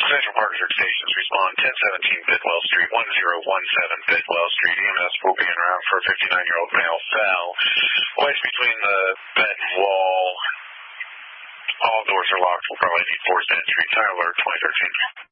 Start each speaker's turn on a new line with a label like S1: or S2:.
S1: Central Park Search Stations respond 1017 Bidwell Street, 1017 Bidwell Street. EMS will be en route for a 59-year-old male fell. Wedged between the bed and wall. All doors are locked. We'll probably need forced entry. Tyler, 2013.